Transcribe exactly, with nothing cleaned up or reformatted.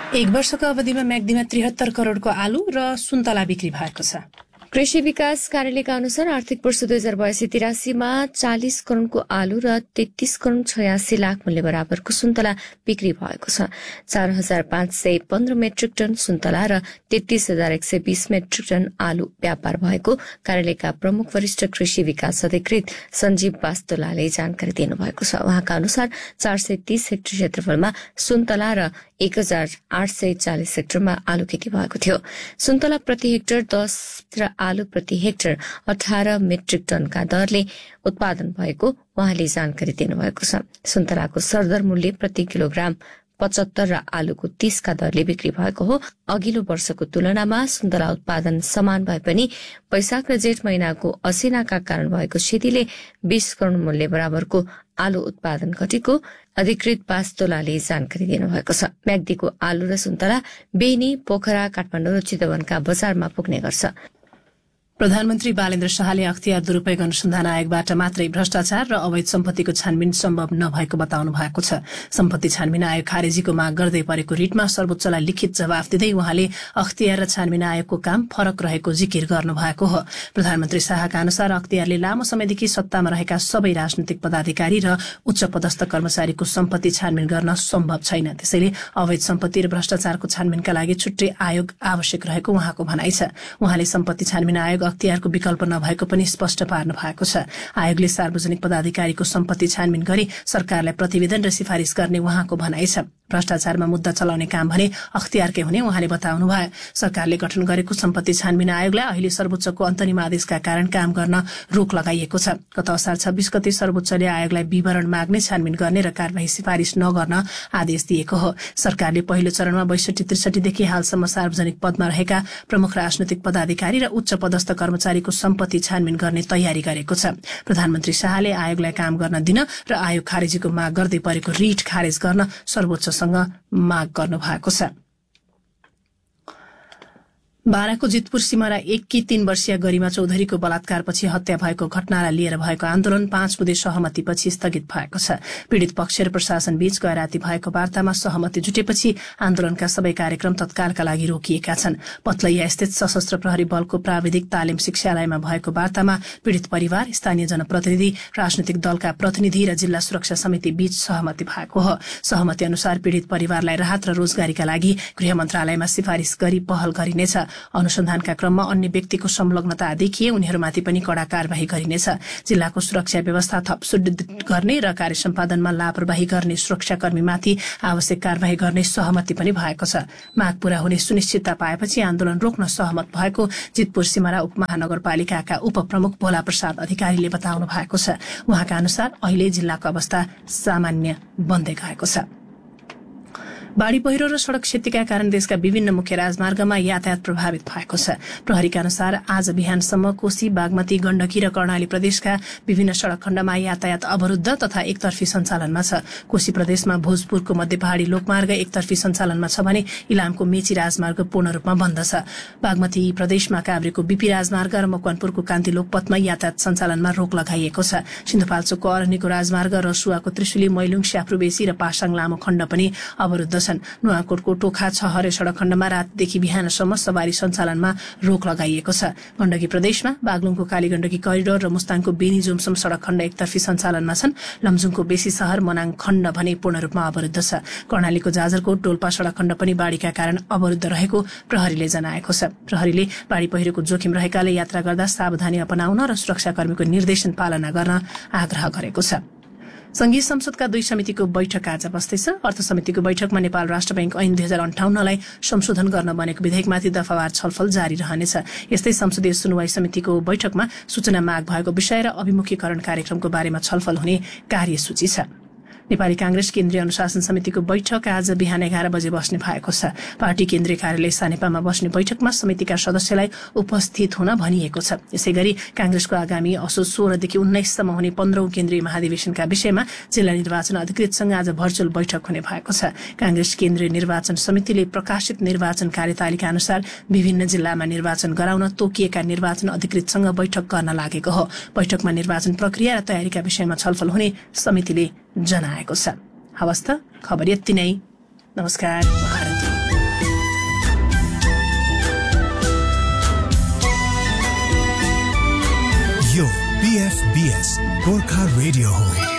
एक वर्षको अवधिमा म्याग्दीमा त्रिहत्तर करोडको आलु र सुन्तला बिक्री भएको छ। कृषि विकास कार्यालयका अनुसार आर्थिक वर्ष दुई हजार बयासी तिरासीमा चालिस करोड़को आलु र तेत्तीस करोड़ छयासी लाख मूल्य बराबरको सुन्तला बिक्री भएको छ। चार हजार पाँच सय पन्ध्र मेट्रिक टन सुन्तला र तेत्तीस हजार एक सय बीस मेट्रिक टन आलु व्यापार भएको कार्यालयका प्रमुख वरिष्ठ कृषि विकास अधिकृत सञ्जीव वास्तोलाले जानकारी दिनुभएको छ। उहाँका अनुसार चार सय तीस हेक्टर क्षेत्रफलमा सुन्तला र एक हजार आठ सय चालिस हेक्टरमा आलु खेती भएको थियो। सुन्तला प्रति हेक्टर दस र आलु प्रति हेक्टर अठार मेट्रिक टनका दरले उत्पादन भएको उहाँले जानकारी दिनुभएको छ। सुन्तलाको सरदर मूल्य प्रति किलोग्राम पचहत्तर र आलुको तीस का दरले बिक्री भएको हो। अघिल्लो वर्षको तुलनामा सुन्तला उत्पादन समान भए पनि वैशाख र जेठ महिनाको असिनाका कारण भएको क्षतिले बीस करोड़ मूल्य बराबरको आलु उत्पादन घटेको अधिकृत वास्तोलाले जानकारी दिनुभएको छ। म्याग्दीको आलु र सुन्तला बेनी, पोखरा, काठमाडौँ र चितवनका बजारमा पुग्ने गर्छ। प्रधानमन्त्री बालेन्द्र शाहले अख्तियार दुरूपयोग अनुसन्धान आयोगबाट मात्रै भ्रष्टाचार र अवैध सम्पत्तिको छानबिन सम्भव नभएको बताउनु भएको छ। सम्पत्ति छानबिन आयोग खारेजीको माग गर्दै परेको रिटमा सर्वोच्चलाई लिखित जवाफ दिँदै उहाँले अख्तियार र छानबिन आयोगको काम फरक रहेको जिकिर गर्नु भएको हो। प्रधानमन्त्री शाहका अनुसार अख्तियारले लामो समयदेखि सत्तामा रहेका सबै राजनैतिक पदाधिकारी र उच्च पदस्थ कर्मचारीको सम्पत्ति छानबिन गर्न सम्भव छैन। त्यसैले अवैध सम्पत्ति र भ्रष्टाचारको छानबिनका लागि छुट्टै आयोग आवश्यक रहेको उहाँको भनाइ छ। उहाँले सम्पत्ति छानबिन आयोग अख्तियारको विकल्प नभएको पनि स्पष्ट पार्नु भएको छ। आयोगले सार्वजनिक पदाधिकारीको सम्पत्ति छानबिन गरी सरकारलाई प्रतिवेदन र सिफारिश गर्ने उहाँको भनाइ छ। भ्रष्टाचारमा मुद्दा चलाउने काम भने अख्तियारकै हुने उहाँले बताउनुभयो। सरकारले गठन गरेको सम्पत्ति छानबिन आयोगलाई अहिले सर्वोच्चको अन्तरिम आदेशका कारण काम गर्न रोक लगाइएको छ। गत असार छब्बीस गते सर्वोच्चले आयोगलाई विवरण माग्ने, छानबिन गर्ने र कार्यवाही सिफारिश नगर्न आदेश दिएको हो। सरकारले पहिलो चरणमा बैसठी त्रिसठीदेखि हालसम्म सार्वजनिक पदमा रहेका प्रमुख राजनैतिक पदाधिकारी र उच्च पदस्थ कर्मचारीको सम्पत्ति छानबिन गर्ने तयारी गरेको छ। प्रधानमन्त्री शाहले आयोगलाई काम गर्न दिन र आयोग खारेजीको माग गर्दै परेको रिट खारेज गर्न सर्वोच्चसँग माग गर्नु भएको छ। बाराको जितपुर सिमरा एककी तीन वर्षीय गरिमा चौधरीको बलात्कारपछि हत्या भएको घटनालाई लिएर भएको आन्दोलन पाँच बुधे सहमतिपछि स्थगित भएको छ। पीड़ित पक्ष र प्रशासन बीच गए राति भएको वार्तामा सहमति जुटेपछि आन्दोलनका सबै कार्यक्रम तत्कालका लागि रोकिएका छन्। पतलैया स्थित सशस्त्र प्रहरी बलको प्राविधिक तालिम शिक्षालयमा भएको वार्तामा पीड़ित परिवार, स्थानीय जनप्रतिनिधि, राजनैतिक दलका प्रतिनिधि र जिल्ला सुरक्षा समिति बीच सहमति भएको हो। सहमति अनुसार पीड़ित परिवारलाई राहत र रोजगारीका लागि गृह मन्त्रालयमा सिफारिश गरी पहल गरिनेछ। अनुसन्धानका क्रममा अन्य व्यक्तिको संलग्नता देखिए उनीहरूमाथि पनि कड़ा कार्यवाही गरिनेछ। जिल्लाको सुरक्षा व्यवस्था थप सुदृढ गर्ने र कार्य सम्पादनमा लापरवाही गर्ने सुरक्षाकर्मीमाथि आवश्यक कार्यवाही गर्ने सहमति पनि भएको छ। माग पूरा हुने सुनिश्चितता पाएपछि आन्दोलन रोक्न सहमत भएको जितपुर सिमरा उपमहानगरपालिकाका उपप्रमुख भोला प्रसाद अधिकारीले बताउनु भएको छ। उहाँका अनुसार अहिले जिल्लाको अवस्था सामान्य बन्दै गएको छ। बाढ़ी पहिरो र सड़क क्षतिका कारण देशका विभिन्न मुख्य राजमार्गमा यातायात प्रभावित भएको छ। प्रहरीका अनुसार आज बिहानसम्म कोशी, बागमती, गण्डकी र कर्णाली प्रदेशका विभिन्न सड़क खण्डमा यातायात अवरुद्ध तथा एकतर्फी सञ्चालनमा छ। कोशी प्रदेशमा भोजपुरको मध्य पहाड़ी लोकमार्ग एकतर्फी सञ्चालनमा छ भने इलामको मेची राजमार्ग पूर्ण रूपमा बन्द छ। बागमती प्रदेशमा काभ्रेको बीपी राजमार्ग र मकवानपुरको कान्ति लोकपथमा यातायात सञ्चालनमा रोक लगाइएको छ। सिन्धुपाल्चोकको अरण्यको राजमार्ग, रसुवाको त्रिशुली, मैलुङ, स्याफ्रुबेसी र पासाङ लामो खण्ड पनि अवरुद्ध छन्। नुवाकोटको टोखा छहरे सड़क खण्डमा रातदेखि बिहानसम्म सवारी सञ्चालनमा रोक लगाइएको छ। गण्डकी प्रदेशमा बागलुङको कालीगण्डकी करिडोर र मुस्ताङको बेनी जोमसम सड़क खण्ड एकतर्फी सञ्चालनमा छन्। लमजुङको बेसी शहर मनाङ खण्ड भने पूर्ण रूपमा अवरुद्ध छ। कर्णालीको जाजरकोट डोल्पा सड़क खण्ड पनि बाढ़ीका कारण अवरुद्ध रहेको प्रहरीले जनाएको छ। प्रहरीले बाढ़ी पहिरोको जोखिम रहेकाले यात्रा गर्दा सावधानी अपनाउन र सुरक्षाकर्मीको निर्देशन पालना गर्न आग्रह गरेको छ। संघीय संसदका दुई समितिको बैठक आज बस्दैछ। अर्थ समितिको बैठकमा नेपाल राष्ट्र बैंक ऐन दुई हजार अन्ठाउन्नलाई संशोधन गर्न बनेको विधेयकमाथि दफावार छलफल जारी रहनेछ। यस्तै संसदीय सुनवाई समितिको बैठकमा सूचना माग भएको विषय र अभिमुखीकरण कार्यक्रमको बारेमा छलफल हुने कार्यसूची छ। नेपाली कांग्रेस केन्द्रीय अनुशासन समितिको बैठक आज बिहान एघार बजे बस्ने भएको छ। पार्टी केन्द्रीय कार्यालय सानेपामा बस्ने बैठकमा समितिका सदस्यलाई उपस्थित हुन भनिएको छ। यसैगरी कांग्रेसको आगामी असोज सोह्रदेखि उन्नाइससम्म हुने पन्ध्रौं केन्द्रीय महाधिवेशनका विषयमा जिल्ला निर्वाचन अधिकृतसँग आज भर्चुअल बैठक हुने भएको छ। कांग्रेस केन्द्रीय निर्वाचन समितिले प्रकाशित निर्वाचन कार्यतालिका अनुसार विभिन्न जिल्लामा निर्वाचन गराउन तोकिएका निर्वाचन अधिकृतसँग बैठक गर्न लागेको हो। बैठकमा निर्वाचन प्रक्रिया र तयारीका विषयमा छलफल हुने समितिले जनाएको छ। हवस् त, खबर यति नै। नमस्कार। भारत। यो पीएफबीएस गोर्खा रेडियो हो।